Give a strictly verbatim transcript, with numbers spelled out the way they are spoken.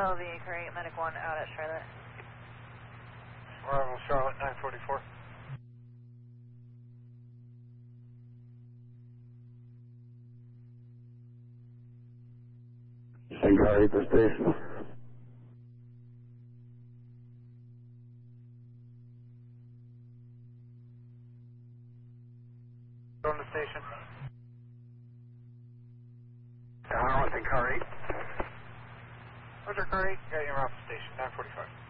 L V, Current Medic one out at Charlotte. Arrival Charlotte, nine forty-four. Shanghai to station. Go on the station. Harrison, car eight. Roger, car eight. Got you off the station, nine forty-five.